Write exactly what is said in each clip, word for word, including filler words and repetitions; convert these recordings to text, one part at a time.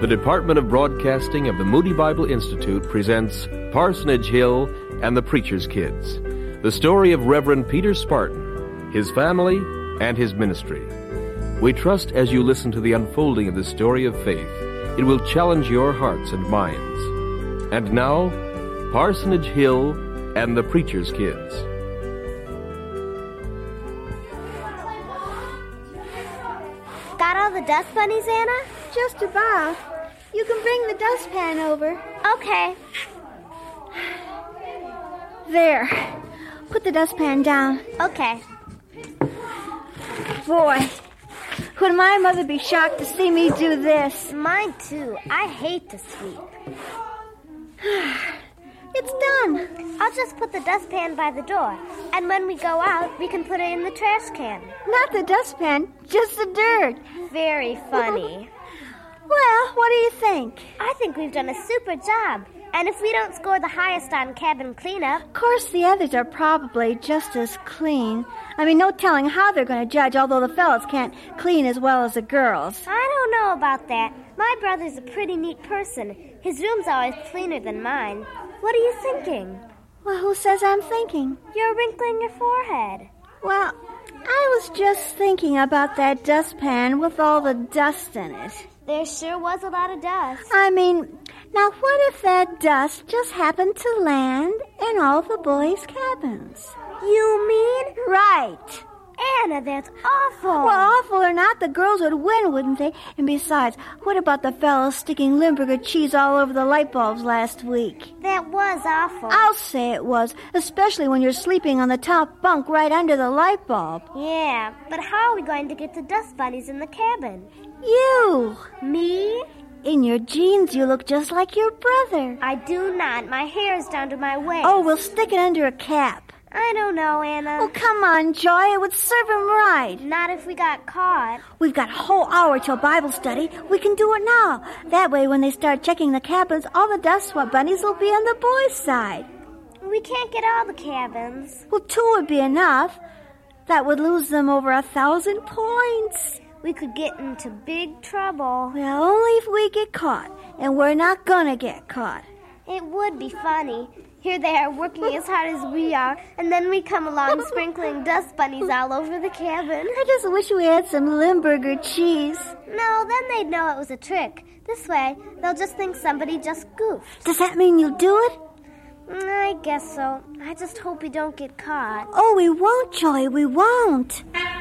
The Department of Broadcasting of the Moody Bible Institute presents Parsonage Hill and the Preacher's Kids, the story of Reverend Peter Spartan, his family, and his ministry. We trust as you listen to the unfolding of the story of faith, it will challenge your hearts and minds. And now, Parsonage Hill and the Preacher's Kids. Got all the dust bunnies, Anna? Just about. You can bring the dustpan over. Okay. There. Put the dustpan down. Okay. Boy, would my mother be shocked to see me do this. Mine too. I hate to sweep. It's done. I'll just put the dustpan by the door. And when we go out, we can put it in the trash can. Not the dustpan, just the dirt. Very funny. Well, what do you think? I think we've done a super job. And if we don't score the highest on cabin cleanup... Of course, the others are probably just as clean. I mean, no telling how they're going to judge, although the fellas can't clean as well as the girls. I don't know about that. My brother's a pretty neat person. His room's always cleaner than mine. What are you thinking? Well, who says I'm thinking? You're wrinkling your forehead. Well, I was just thinking about that dustpan with all the dust in it. There sure was a lot of dust. I mean, now what if that dust just happened to land in all the boys' cabins? You mean? Right. Anna, that's awful. Well, awful or not, the girls would win, wouldn't they? And besides, what about the fellows sticking Limburger cheese all over the light bulbs last week? That was awful. I'll say it was, especially when you're sleeping on the top bunk right under the light bulb. Yeah, but how are we going to get the dust bunnies in the cabin? You. Me? In your jeans, you look just like your brother. I do not. My hair is down to my waist. Oh, we'll stick it under a cap. I don't know, Anna. Oh, come on, Joy. It would serve him right. Not if we got caught. We've got a whole hour till Bible study. We can do it now. That way, when they start checking the cabins, all the dust bunnies will be on the boys' side. We can't get all the cabins. Well, two would be enough. That would lose them over a thousand points. We could get into big trouble. Well, only if we get caught. And we're not gonna get caught. It would be funny. Here they are working as hard as we are, and then we come along sprinkling dust bunnies all over the cabin. I just wish we had some Limburger cheese. No, then they'd know it was a trick. This way, they'll just think somebody just goofed. Does that mean you'll do it? I guess so. I just hope we don't get caught. Oh, we won't, Joy. We won't.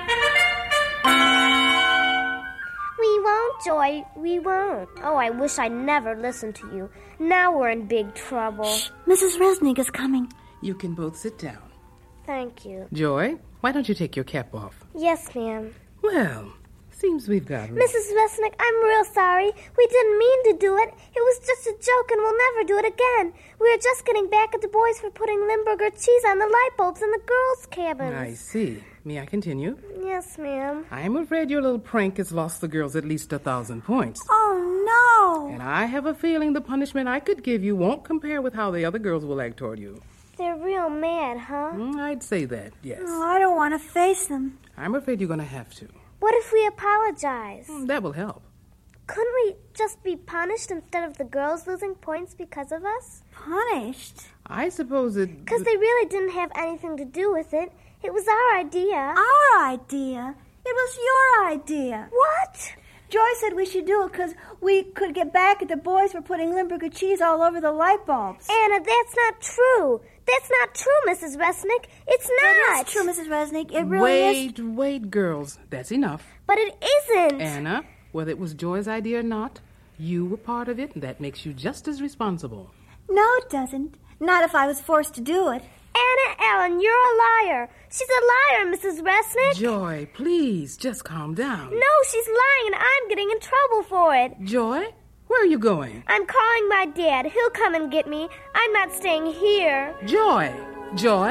We won't, Joy. We won't. Oh, I wish I never listened to you. Now we're in big trouble. Shh. Missus Resnick is coming. You can both sit down. Thank you. Joy, why don't you take your cap off? Yes, ma'am. Well, seems we've got... Missus Resnick, I'm real sorry. We didn't mean to do it. It was just a joke, and we'll never do it again. We were just getting back at the boys for putting Limburger cheese on the light bulbs in the girls' cabins. I see. May I continue? Yes, ma'am. I'm afraid your little prank has lost the girls at least a thousand points. Oh, no. And I have a feeling the punishment I could give you won't compare with how the other girls will act toward you. They're real mad, huh? Mm, I'd say that, yes. Oh, I don't want to face them. I'm afraid you're going to have to. What if we apologize? Mm, that will help. Couldn't we just be punished instead of the girls losing points because of us? Punished? I suppose it... Because they really didn't have anything to do with it. It was our idea. Our idea? It was your idea. What? Joy said we should do it because we could get back at the boys for putting Limburger cheese all over the light bulbs. Anna, that's not true. That's not true, Missus Resnick. It's not. It is true, Missus Resnick. It really wait, is. Wait, wait, girls. That's enough. But it isn't. Anna, whether it was Joy's idea or not, you were part of it, and that makes you just as responsible. No, it doesn't. Not if I was forced to do it. Anna Ellen, you're a liar. She's a liar, Missus Resnick. Joy, please, just calm down. No, she's lying, and I'm getting in trouble for it. Joy, where are you going? I'm calling my dad. He'll come and get me. I'm not staying here. Joy, Joy.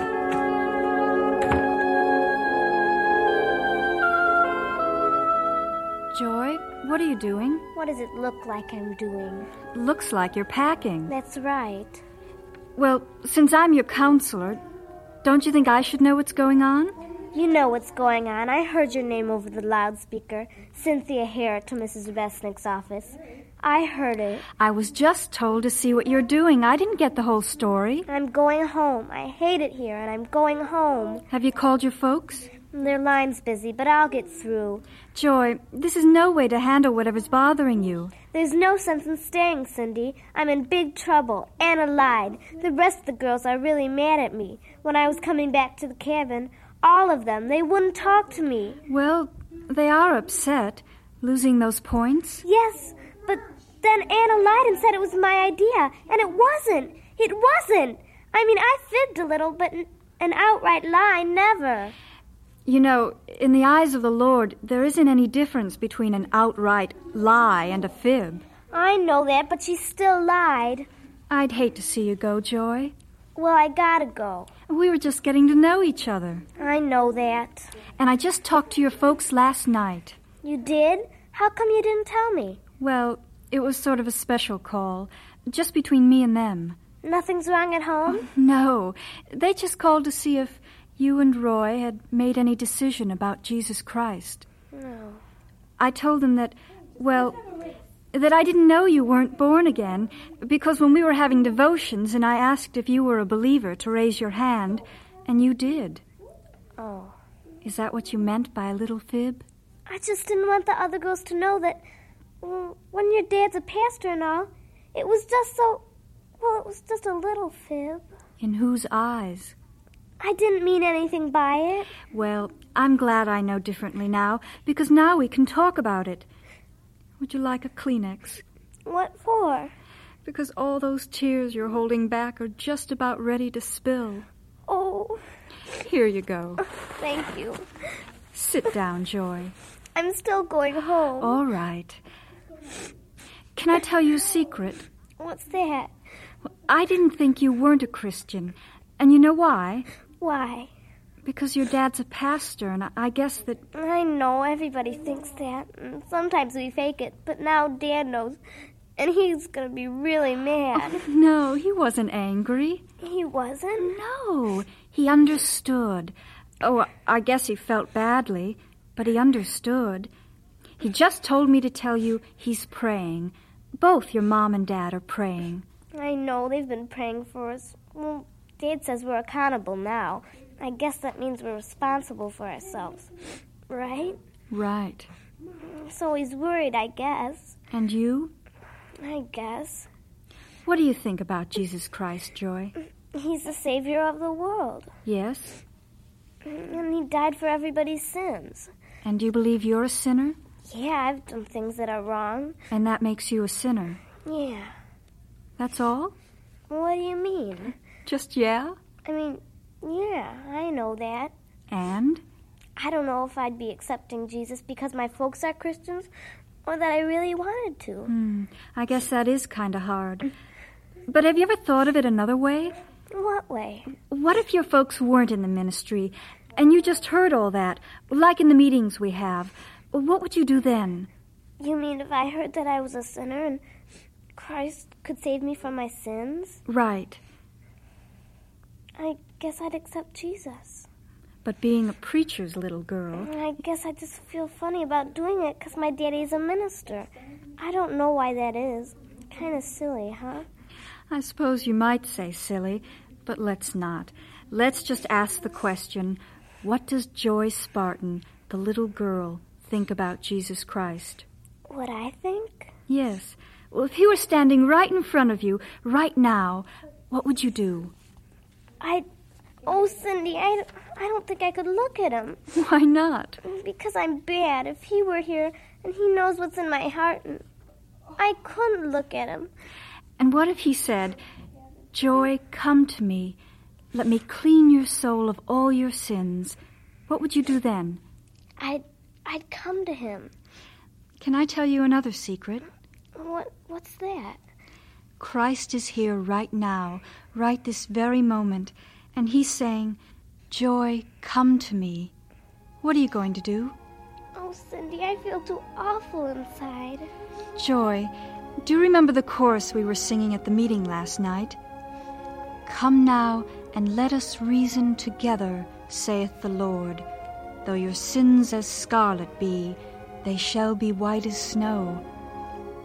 Joy, what are you doing? What does it look like I'm doing? Looks like you're packing. That's right. Well, since I'm your counselor, don't you think I should know what's going on? You know what's going on. I heard your name over the loudspeaker. Cynthia Hare to Missus Resnick's office. I heard it. I was just told to see what you're doing. I didn't get the whole story. I'm going home. I hate it here, and I'm going home. Have you called your folks? Their line's busy, but I'll get through. Joy, this is no way to handle whatever's bothering you. There's no sense in staying, Cindy. I'm in big trouble. Anna lied. The rest of the girls are really mad at me. When I was coming back to the cabin, all of them, they wouldn't talk to me. Well, they are upset, losing those points. Yes, but then Anna lied and said it was my idea, and it wasn't. It wasn't. I mean, I fibbed a little, but an outright lie, never. You know, in the eyes of the Lord, there isn't any difference between an outright lie and a fib. I know that, but she still lied. I'd hate to see you go, Joy. Well, I gotta go. We were just getting to know each other. I know that. And I just talked to your folks last night. You did? How come you didn't tell me? Well, it was sort of a special call, just between me and them. Nothing's wrong at home? Oh, no. They just called to see if you and Roy had made any decision about Jesus Christ. No. I told them that, well, that I didn't know you weren't born again, because when we were having devotions and I asked if you were a believer to raise your hand, and you did. Oh. Is that what you meant by a little fib? I just didn't want the other girls to know that, well, when your dad's a pastor and all, it was just so, well, it was just a little fib. In whose eyes? I didn't mean anything by it. Well, I'm glad I know differently now, because now we can talk about it. Would you like a Kleenex? What for? Because all those tears you're holding back are just about ready to spill. Oh. Here you go. Thank you. Sit down, Joy. I'm still going home. All right. Can I tell you a secret? What's that? Well, I didn't think you weren't a Christian. And you know why? Why? Because your dad's a pastor, and I guess that... I know, everybody thinks that. And sometimes we fake it, but now Dad knows, and he's going to be really mad. Oh, no, he wasn't angry. He wasn't? No, he understood. Oh, I guess he felt badly, but he understood. He just told me to tell you he's praying. Both your mom and Dad are praying. I know, they've been praying for us. Well, Dad says we're accountable now. I guess that means we're responsible for ourselves. Right? Right. So he's worried, I guess. And you? I guess. What do you think about Jesus Christ, Joy? He's the savior of the world. Yes? And he died for everybody's sins. And do you believe you're a sinner? Yeah, I've done things that are wrong. And that makes you a sinner? Yeah. That's all? What do you mean? Just yeah? I mean, yeah, I know that. And? I don't know if I'd be accepting Jesus because my folks are Christians or that I really wanted to. Hmm, I guess that is kind of hard. But have you ever thought of it another way? What way? What if your folks weren't in the ministry and you just heard all that, like in the meetings we have? What would you do then? You mean if I heard that I was a sinner and Christ could save me from my sins? Right. I guess I'd accept Jesus. But being a preacher's little girl... I guess I just feel funny about doing it because my daddy's a minister. I don't know why that is. Kind of silly, huh? I suppose you might say silly, but let's not. Let's just ask the question, what does Joy Spartan, the little girl, think about Jesus Christ? What I think? Yes. Well, if he were standing right in front of you, right now, what would you do? I'd... Oh, Cindy, I, I don't think I could look at him. Why not? Because I'm bad. If he were here and he knows what's in my heart, and I couldn't look at him. And what if he said, Joy, come to me. Let me clean your soul of all your sins. What would you do then? I'd, I'd come to him. Can I tell you another secret? What, what's that? Christ is here right now, right this very moment, and he's saying, Joy, come to me. What are you going to do? Oh, Cindy, I feel too awful inside. Joy, do you remember the chorus we were singing at the meeting last night? Come now, and let us reason together, saith the Lord. Though your sins as scarlet be, they shall be white as snow.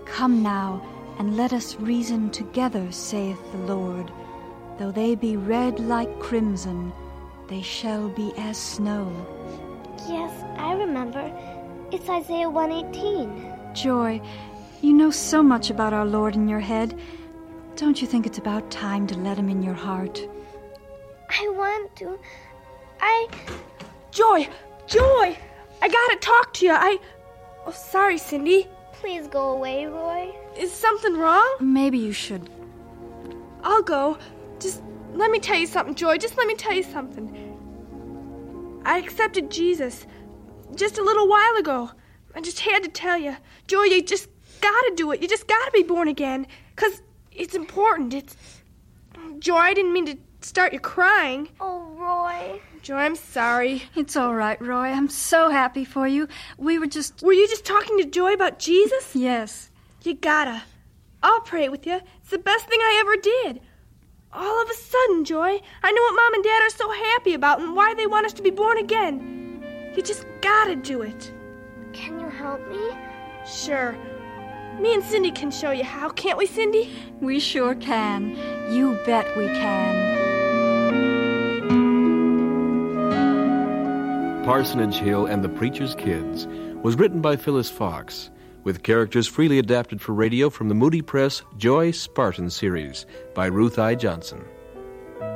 Come now, and let us reason together, saith the Lord. Though they be red like crimson, they shall be as snow. Yes, I remember. It's Isaiah one eighteen. Joy, you know so much about our Lord in your head. Don't you think it's about time to let him in your heart? I want to. I... Joy! Joy! I gotta talk to you. I... Oh, sorry, Cindy. Please go away, Roy. Is something wrong? Maybe you should. I'll go. Just let me tell you something, Joy. Just let me tell you something. I accepted Jesus just a little while ago. I just had to tell you. Joy, you just gotta do it. You just gotta be born again. Because it's important. It's... Joy, I didn't mean to start you crying. Oh, Roy. Joy, I'm sorry. It's all right, Roy. I'm so happy for you. We were just... Were you just talking to Joy about Jesus? Yes. You gotta. I'll pray with you. It's the best thing I ever did. All of a sudden, Joy, I know what Mom and Dad are so happy about and why they want us to be born again. You just gotta do it. Can you help me? Sure. Me and Cindy can show you how, can't we, Cindy? We sure can. You bet we can. Parsonage Hill and the Preacher's Kids was written by Phyllis Fox, with characters freely adapted for radio from the Moody Press Joy Spartan series by Ruth I. Johnson.